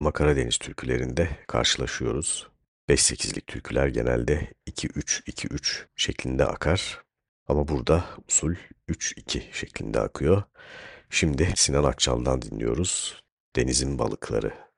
Ama Karadeniz türkülerinde karşılaşıyoruz. 5-8'lik türküler genelde 2-3-2-3 şeklinde akar. Ama burada usul 3-2 şeklinde akıyor. Şimdi Sinan Akçal'dan dinliyoruz. Denizin Balıkları.